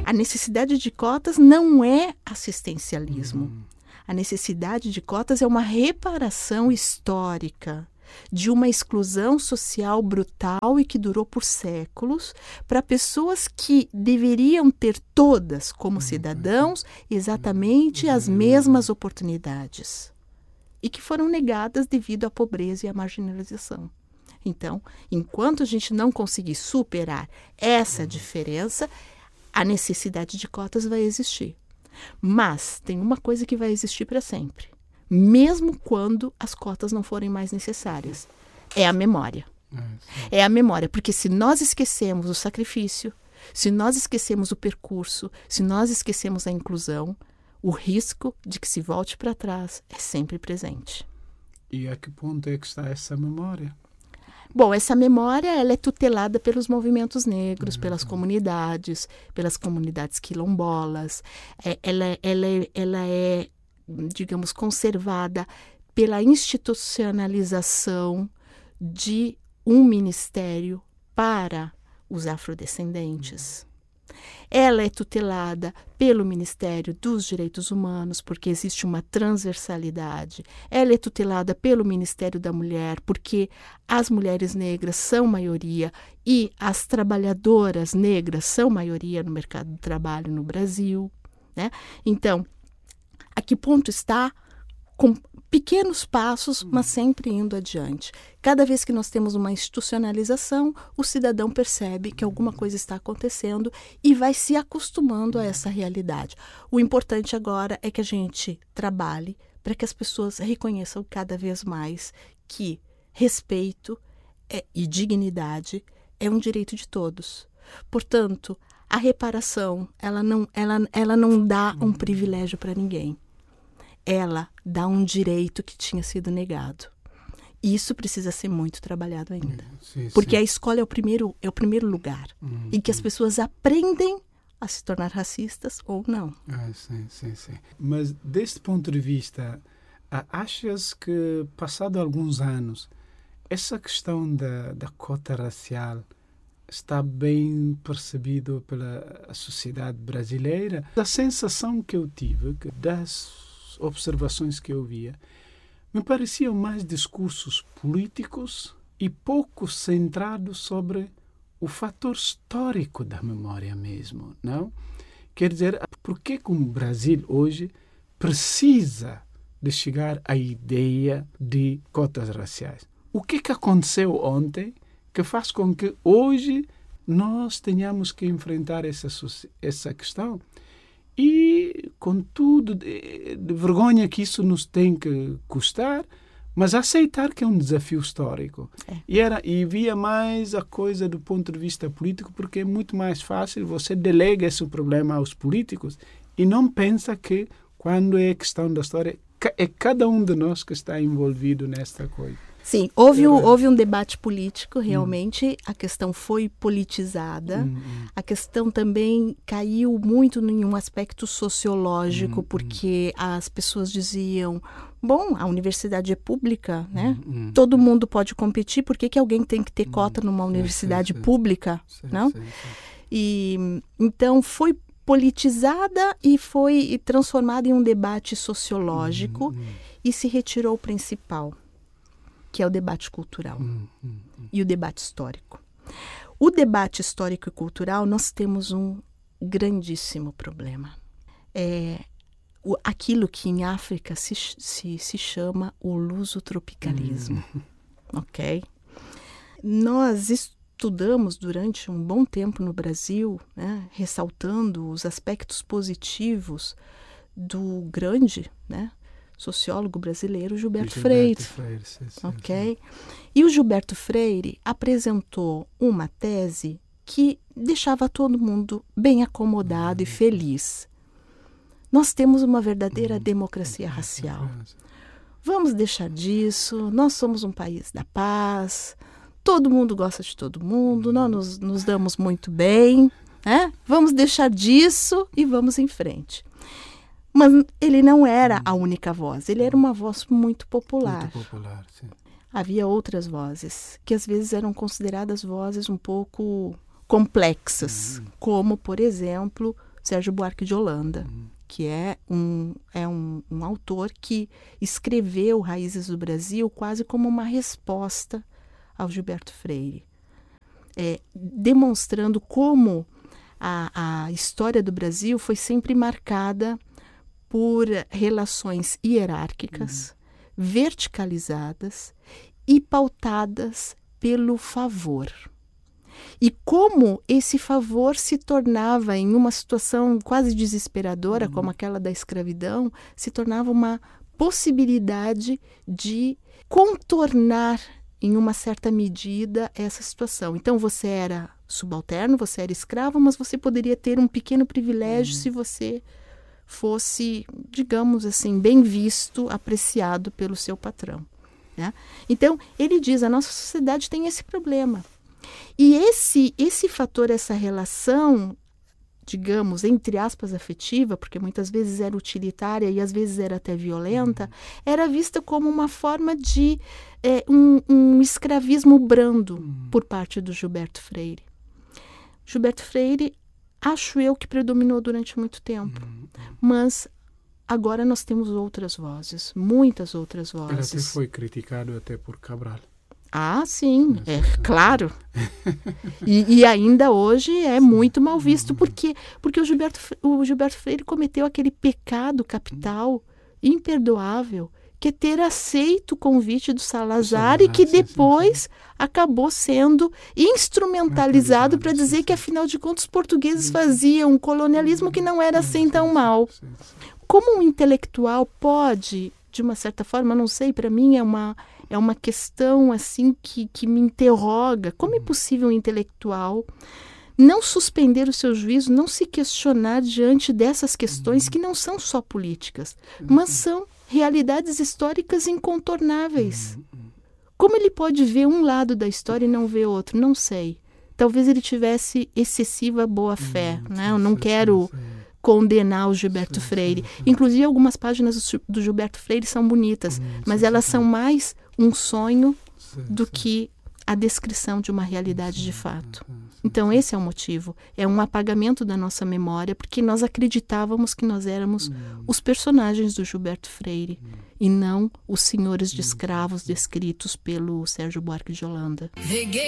a necessidade de cotas não é assistencialismo. A necessidade de cotas é uma reparação histórica de uma exclusão social brutal e que durou por séculos para pessoas que deveriam ter todas, como cidadãos, exatamente as mesmas oportunidades e que foram negadas devido à pobreza e à marginalização. Então, enquanto a gente não conseguir superar essa diferença, a necessidade de cotas vai existir. Mas tem uma coisa que vai existir para sempre, mesmo quando as cotas não forem mais necessárias. É a memória. É a memória, porque se nós esquecemos o sacrifício, se nós esquecemos o percurso, se nós esquecemos a inclusão, o risco de que se volte para trás é sempre presente. E a que ponto é que está essa memória? Bom, essa memória ela é tutelada pelos movimentos negros, pelas comunidades quilombolas. Ela é, digamos, conservada pela institucionalização de um ministério para os afrodescendentes. Ela é tutelada pelo Ministério dos Direitos Humanos, porque existe uma transversalidade. Ela é tutelada pelo Ministério da Mulher, porque as mulheres negras são maioria e as trabalhadoras negras são maioria no mercado de trabalho no Brasil, né? Então, a que ponto está? Com pequenos passos, mas sempre indo adiante. Cada vez que nós temos uma institucionalização, o cidadão percebe que alguma coisa está acontecendo e vai se acostumando a essa realidade. O importante agora é que a gente trabalhe para que as pessoas reconheçam cada vez mais que respeito e dignidade é um direito de todos. Portanto, a reparação, ela não dá um privilégio para ninguém. Ela dá um direito que tinha sido negado. Isso precisa ser muito trabalhado ainda. Porque a escola é o primeiro lugar em que as pessoas aprendem a se tornar racistas ou não. Sim. Mas, deste ponto de vista, achas que, passado alguns anos, essa questão da cota racial está bem percebido pela sociedade brasileira? A sensação que eu tive das observações que eu via, me pareciam mais discursos políticos e pouco centrados sobre o fator histórico da memória mesmo, não? Quer dizer, por que o Brasil hoje precisa de chegar à ideia de cotas raciais? O que aconteceu ontem que faz com que hoje nós tenhamos que enfrentar essa questão? E, com tudo de vergonha que isso nos tem que custar, mas aceitar que é um desafio histórico. E via mais a coisa do ponto de vista político, porque é muito mais fácil, você delega esse problema aos políticos e não pensa que, quando é questão da história, é cada um de nós que está envolvido nesta coisa. Sim, houve um debate político, realmente, a questão foi politizada, a questão também caiu muito em um aspecto sociológico, porque as pessoas diziam, bom, a universidade é pública, né? Todo mundo pode competir, por que alguém tem que ter cota numa universidade pública, não? E, então, foi politizada e foi transformada em um debate sociológico e se retirou o principal, que é o debate cultural e o debate histórico. O debate histórico e cultural, nós temos um grandíssimo problema. Aquilo que em África se chama o lusotropicalismo. Ok? Nós estudamos durante um bom tempo no Brasil, né, ressaltando os aspectos positivos do grande, né, sociólogo brasileiro Gilberto Freire. Ok? E o Gilberto Freire apresentou uma tese que deixava todo mundo bem acomodado e feliz. Nós temos uma verdadeira democracia racial. Vamos deixar disso, nós somos um país da paz, todo mundo gosta de todo mundo, nós nos damos muito bem, né? Vamos deixar disso e vamos em frente. Mas ele não era a única voz, ele era uma voz muito popular. Muito popular, sim. Havia outras vozes, que às vezes eram consideradas vozes um pouco complexas, como, por exemplo, Sérgio Buarque de Holanda, que é um autor que escreveu Raízes do Brasil quase como uma resposta ao Gilberto Freire, demonstrando como a história do Brasil foi sempre marcada por relações hierárquicas, verticalizadas e pautadas pelo favor. E como esse favor se tornava, em uma situação quase desesperadora, como aquela da escravidão, se tornava uma possibilidade de contornar, em uma certa medida, essa situação. Então, você era subalterno, você era escravo, mas você poderia ter um pequeno privilégio se você fosse, digamos assim, bem visto, apreciado pelo seu patrão, né? Então, ele diz, a nossa sociedade tem esse problema. E esse fator, essa relação, digamos, entre aspas, afetiva, porque muitas vezes era utilitária e às vezes era até violenta, era vista como uma forma de um escravismo brando por parte do Gilberto Freire. Gilberto Freire, acho eu que predominou durante muito tempo, mas agora nós temos outras vozes, muitas outras vozes. Ele até foi criticado até por Cabral. Ah, sim, claro. E ainda hoje é muito mal visto, porque o Gilberto Freire cometeu aquele pecado capital imperdoável, que é ter aceito o convite do Salazar e que depois acabou sendo instrumentalizado para dizer que, afinal de contas, os portugueses faziam um colonialismo que não era assim tão mal. Como um intelectual pode, de uma certa forma, não sei, para mim é uma questão assim que me interroga. Como é possível um intelectual não suspender o seu juízo, não se questionar diante dessas questões que não são só políticas, mas são realidades históricas incontornáveis? Como ele pode ver um lado da história e não ver outro? Não sei. Talvez ele tivesse excessiva boa-fé, né? Eu não quero condenar o Gilberto Freire. Inclusive, algumas páginas do Gilberto Freire são bonitas, mas elas são mais um sonho do que a descrição de uma realidade de fato. Então, esse é o motivo. É um apagamento da nossa memória, porque nós acreditávamos que nós éramos os personagens do Gilberto Freire e não os senhores de escravos descritos pelo Sérgio Buarque de Holanda.